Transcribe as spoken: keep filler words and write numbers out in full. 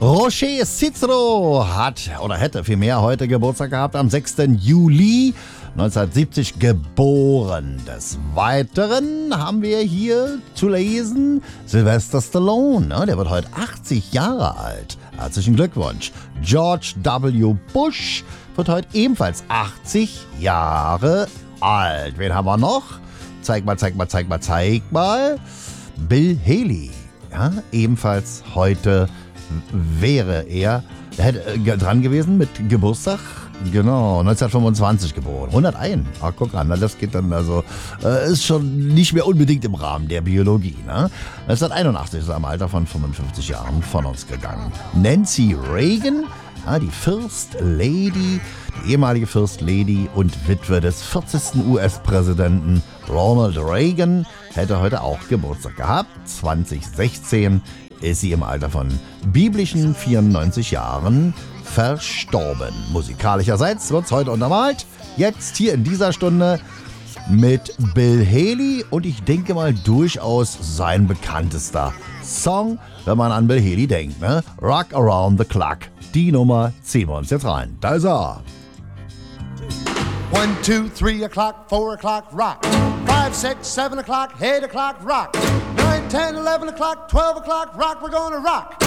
Roger Cicero hat oder hätte vielmehr heute Geburtstag gehabt, am sechsten Juli neunzehnhundertsiebzig geboren. Des Weiteren haben wir hier zu lesen Sylvester Stallone, ne? Der wird heute achtzig Jahre alt. Herzlichen Glückwunsch. George W. Bush wird heute ebenfalls achtzig Jahre alt. Wen haben wir noch? Zeig mal, zeig mal, zeig mal, zeig mal. Bill Haley, ja, ebenfalls heute wäre er, er hätte äh, dran gewesen mit Geburtstag, genau, neunzehnhundertfünfundzwanzig geboren, hunderteins, ach guck an, das geht dann also, äh, ist schon nicht mehr unbedingt im Rahmen der Biologie, ne? neunzehnhunderteinundachtzig ist er im Alter von fünfundfünfzig Jahren von uns gegangen. Nancy Reagan, ja, die First Lady, die ehemalige First Lady und Witwe des vierzigsten U S-Präsidenten Ronald Reagan, hätte heute auch Geburtstag gehabt. zweitausendsechzehn ist sie im Alter von biblischen vierundneunzig Jahren verstorben. Musikalischerseits wird es heute untermalt, jetzt hier in dieser Stunde mit Bill Haley und ich denke mal durchaus sein bekanntester Song, wenn man an Bill Haley denkt, ne? Rock Around the Clock. Die Nummer ziehen wir uns jetzt rein. Da ist er. One, two, three o'clock, four o'clock, rock. Five, six, seven o'clock, eight o'clock, rock. Nine, ten, eleven o'clock, twelve o'clock, rock. We're gonna rock.